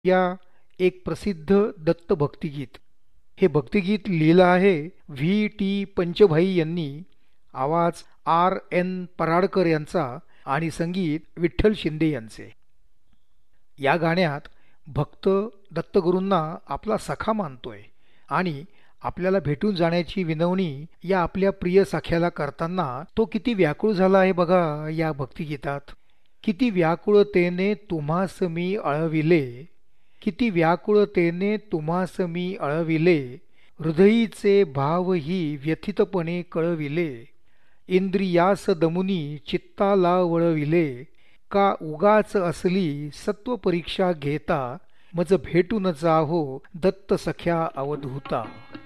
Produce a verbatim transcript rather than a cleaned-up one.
या एक प्रसिद्ध दत्त भक्तिगीत. हे भक्तिगीत लिहिलं आहे व्ही टी पंचभाई यांनी. आवाज आर एन पराडकर यांचा आणि संगीत विठ्ठल शिंदे यांचे. या गाण्यात भक्त दत्तगुरूंना आपला सखा मानतोय आणि आपल्याला भेटून जाण्याची विनवणी या आपल्या प्रिय सख्याला करताना तो किती व्याकुळ झाला आहे बघा या भक्तिगीतात. किती व्याकुळतेने तुम्हास मी अळविले, किती व्याकुळतेने तुम्हास मी अळविले, हृदयीचे भावही व्यथितपणे कळविले, इंद्रियास दमुनी चित्ताला वळविले, का उगाच असली सत्वपरीक्षा घेता, मज भेटून जाहो दत्त सख्या अवधूता.